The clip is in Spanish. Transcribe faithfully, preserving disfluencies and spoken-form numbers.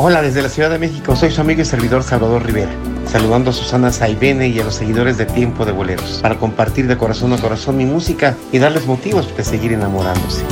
Hola, desde la Ciudad de México, soy su amigo y servidor Salvador Rivera, saludando a Susana Saibene y a los seguidores de Tiempo de Boleros, para compartir de corazón a corazón mi música y darles motivos de seguir enamorándose.